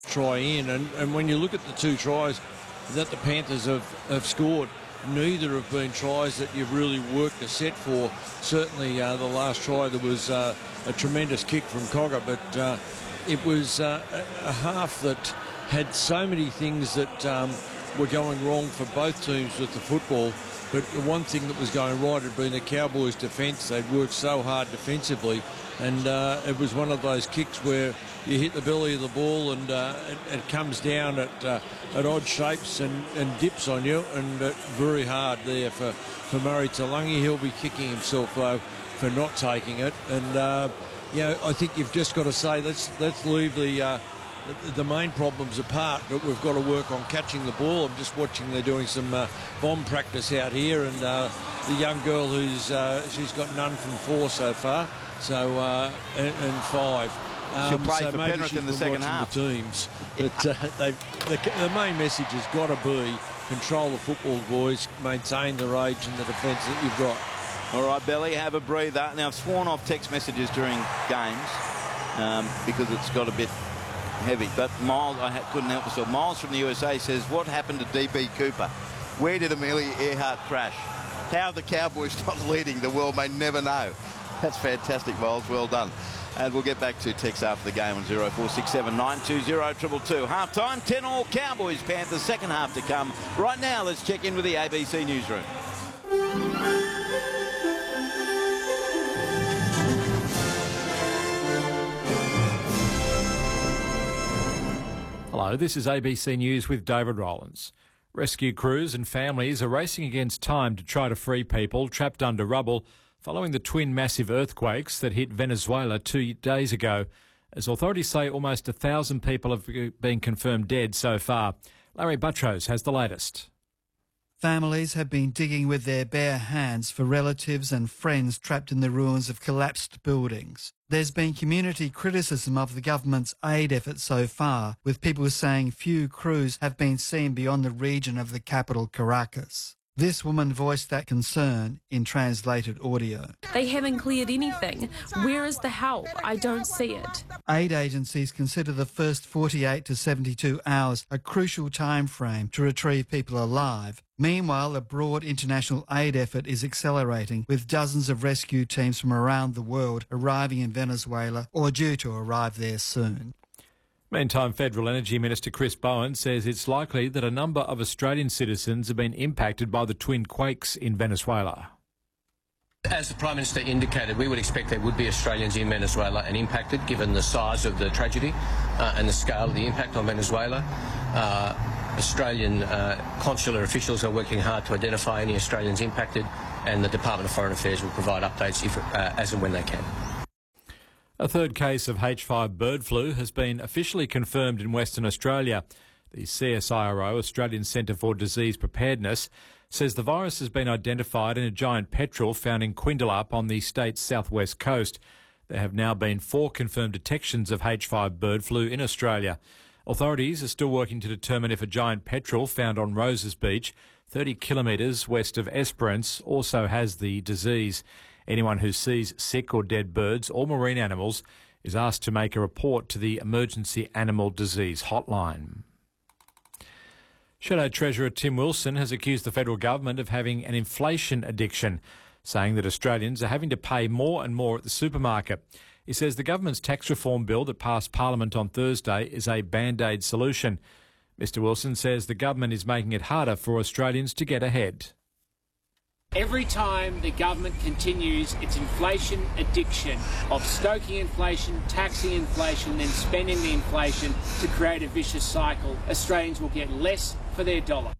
try in. And when you look at the two tries that the Panthers have scored, neither have been tries that you've really worked a set for. Certainly the last try, there was a tremendous kick from Cogger, but it was a half that had so many things that were going wrong for both teams with the football. But the one thing that was going right had been the Cowboys' defence. They'd worked so hard defensively, and it was one of those kicks where you hit the belly of the ball and it comes down at odd shapes and dips on you, and very hard there for Murray Taulagi. He'll be kicking himself though for not taking it, and I think you've just got to say let's leave the main problems apart, but we've got to work on catching the ball. I'm just watching, they're doing some bomb practice out here, and the young girl she's got none from 4 so far, so and 5. She'll play so for maybe Penrith in the second half. The teams, but the main message has got to be control the football, boys, maintain the rage and the defence that you've got. All right, Belly, have a breather. Now, I've sworn off text messages during games because it's got a bit heavy, but Miles, couldn't help myself. Miles from the USA says, what happened to DB Cooper? Where did Amelia Earhart crash? How the Cowboys stopped leading, the world may never know. That's fantastic, Miles. Well done. And we'll get back to text after the game on 0467 920 222. Half-time, 10-all Cowboys, Panthers, second half to come. Right now, let's check in with the ABC Newsroom. Hello, this is ABC News with David Rowlands. Rescue crews and families are racing against time to try to free people trapped under rubble following the twin massive earthquakes that hit Venezuela 2 days ago. As authorities say, almost 1,000 people have been confirmed dead so far. Larry Buttrose has the latest. Families have been digging with their bare hands for relatives and friends trapped in the ruins of collapsed buildings. There's been community criticism of the government's aid efforts so far, with people saying few crews have been seen beyond the region of the capital, Caracas. This woman voiced that concern in translated audio. They haven't cleared anything. Where is the help? I don't see it. Aid agencies consider the first 48 to 72 hours a crucial time frame to retrieve people alive. Meanwhile, a broad international aid effort is accelerating, with dozens of rescue teams from around the world arriving in Venezuela or due to arrive there soon. Meantime, Federal Energy Minister Chris Bowen says it's likely that a number of Australian citizens have been impacted by the twin quakes in Venezuela. As the Prime Minister indicated, we would expect there would be Australians in Venezuela and impacted, given the size of the tragedy and the scale of the impact on Venezuela. Australian consular officials are working hard to identify any Australians impacted, and the Department of Foreign Affairs will provide updates as and when they can. A third case of H5 bird flu has been officially confirmed in Western Australia. The CSIRO, Australian Centre for Disease Preparedness, says the virus has been identified in a giant petrel found in Quindalup on the state's southwest coast. There have now been 4 confirmed detections of H5 bird flu in Australia. Authorities are still working to determine if a giant petrel found on Roses Beach, 30 kilometres west of Esperance, also has the disease. Anyone who sees sick or dead birds or marine animals is asked to make a report to the Emergency Animal Disease Hotline. Shadow Treasurer Tim Wilson has accused the federal government of having an inflation addiction, saying that Australians are having to pay more and more at the supermarket. He says the government's tax reform bill that passed Parliament on Thursday is a band-aid solution. Mr Wilson says the government is making it harder for Australians to get ahead. Every time the government continues its inflation addiction of stoking inflation, taxing inflation, then spending the inflation to create a vicious cycle, Australians will get less for their dollar.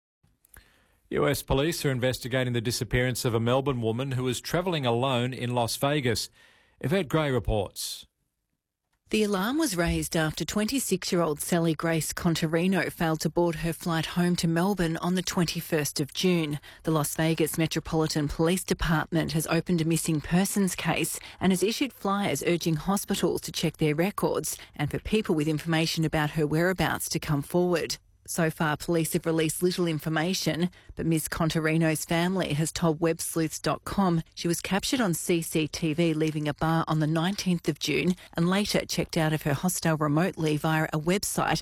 US police are investigating the disappearance of a Melbourne woman who was travelling alone in Las Vegas. Yvette Gray reports. The alarm was raised after 26-year-old Sally Grace Contarino failed to board her flight home to Melbourne on the 21st of June. The Las Vegas Metropolitan Police Department has opened a missing persons case and has issued flyers urging hospitals to check their records and for people with information about her whereabouts to come forward. So far, police have released little information, but Ms Contarino's family has told websleuths.com she was captured on CCTV leaving a bar on the 19th of June and later checked out of her hostel remotely via a website